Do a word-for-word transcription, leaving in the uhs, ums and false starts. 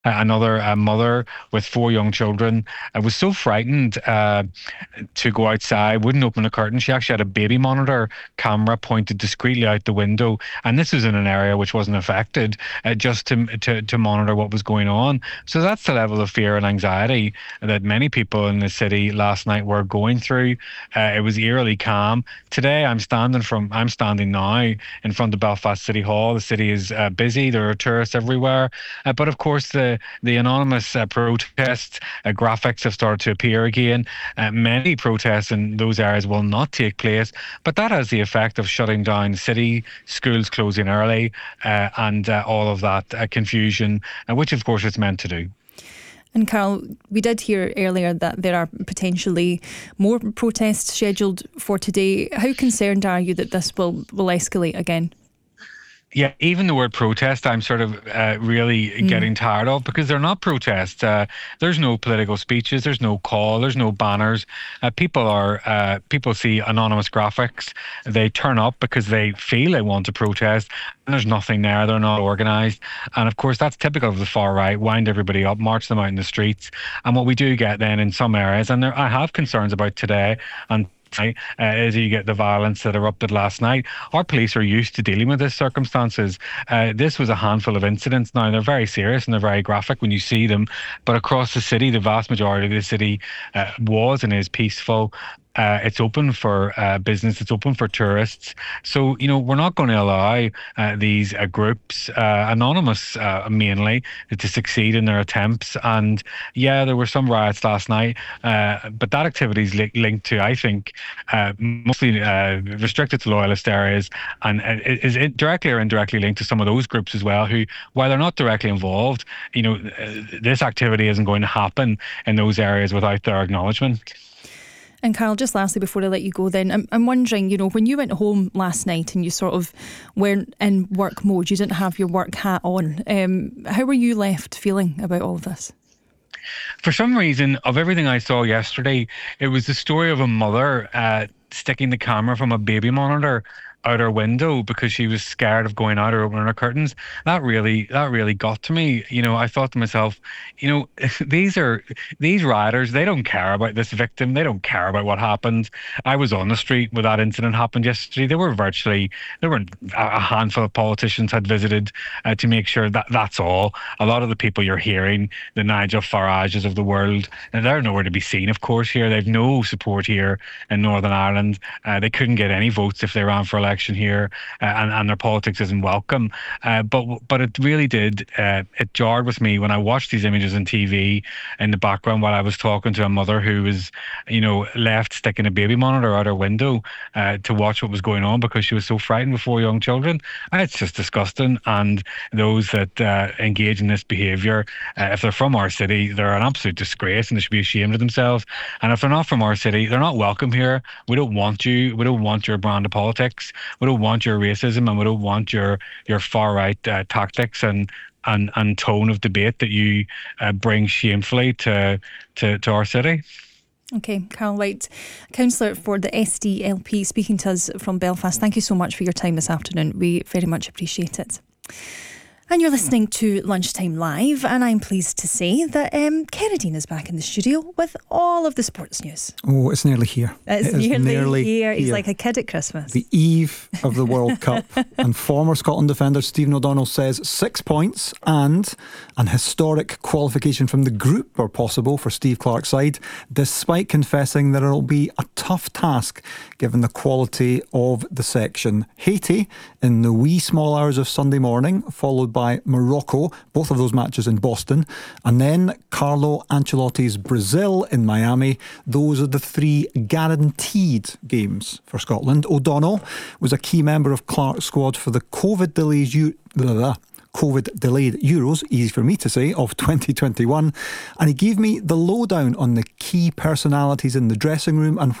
uh, another uh, mother with four young children. I was so frightened uh, to go outside, wouldn't open the curtain. She actually had a baby monitor camera pointed discreetly out the window, and this was in an area which wasn't affected, uh, just to, to to monitor what was going on. So that's the level of fear and anxiety that many people in the city last night were going through. Uh, it was eerily calm. Today, I'm standing from I'm standing now in front of Belfast City Hall. The city is uh, busy. There are tourists everywhere, uh, but of course the the anonymous uh, protests uh, graphics have started to appear again. Uh, many protests in those areas will not take place, but that has the effect of shutting down the city, schools closing early, uh, and uh, all of that uh, confusion, uh, which of course it's meant to do. And Carl, we did hear earlier that there are potentially more protests scheduled for today. How concerned are you that this will, will escalate again? Yeah, even the word protest, I'm sort of uh, really mm. getting tired of, because they're not protests. Uh, there's no political speeches. There's no call. There's no banners. Uh, people are uh, people see anonymous graphics. They turn up because they feel they want to protest, and there's nothing there. They're not organised, and of course that's typical of the far right. Wind everybody up, march them out in the streets, and what we do get then in some areas, and there, I have concerns about today and. Uh, as you get the violence that erupted last night. Our police are used to dealing with these circumstances. Uh, this was a handful of incidents. Now, they're very serious and they're very graphic when you see them, but across the city, the vast majority of the city uh, was and is peaceful. Uh, it's open for uh, business. It's open for tourists. So, you know, we're not going to allow uh, these uh, groups, uh, anonymous uh, mainly, to succeed in their attempts. And yeah, there were some riots last night, uh, but that activity is li- linked to, I think, uh, mostly uh, restricted to loyalist areas, and uh, is it directly or indirectly linked to some of those groups as well, who, while they're not directly involved, you know, uh, this activity isn't going to happen in those areas without their acknowledgement. And Carl, just lastly, before I let you go then, I'm, I'm wondering, you know, when you went home last night and you sort of weren't in work mode, you didn't have your work hat on, um, how were you left feeling about all of this? For some reason, of everything I saw yesterday, it was the story of a mother uh, sticking the camera from a baby monitor out her window because she was scared of going out or opening her curtains. That really, that really got to me. You know, I thought to myself, you know, these are these rioters. They don't care about this victim. They don't care about what happened. I was on the street when that incident happened yesterday. There were virtually there were a handful of politicians had visited uh, to make sure that that's all. A lot of the people you're hearing, the Nigel Farages of the world, and they're nowhere to be seen. Of course, here they've no support here in Northern Ireland. Uh, they couldn't get any votes if they ran for election here, uh, and, and their politics isn't welcome. Uh, but but it really did, uh, it jarred with me when I watched these images on T V in the background while I was talking to a mother who was, you know, left sticking a baby monitor out her window uh, to watch what was going on because she was so frightened with four young children. And it's just disgusting. And those that uh, engage in this behaviour, uh, if they're from our city, they're an absolute disgrace and they should be ashamed of themselves. And if they're not from our city, they're not welcome here. We don't want you. We don't want your brand of politics. We don't want your racism, and we don't want your your far right uh, tactics and, and and tone of debate that you uh, bring shamefully to, to to our city. Okay, Carl White, councillor for the S D L P, speaking to us from Belfast. Thank you so much for your time this afternoon. We very much appreciate it. And you're listening to Lunchtime Live, and I'm pleased to say that um, Keradine is back in the studio with all of the sports news. Oh, it's nearly here. It's it nearly, nearly here. He's here. like a kid at Christmas. The eve of the World Cup, and former Scotland defender Stephen O'Donnell says six points and an historic qualification from the group are possible for Steve Clarke's side, despite confessing that it'll be a tough task given the quality of the section. Haiti in the wee small hours of Sunday morning, followed by by Morocco, both of those matches in Boston, and then Carlo Ancelotti's Brazil in Miami. Those are the three guaranteed games for Scotland. O'Donnell was a key member of Clarke's squad for the COVID delays you blah, blah, COVID delayed Euros, easy for me to say, of twenty twenty-one, and he gave me the lowdown on the key personalities in the dressing room and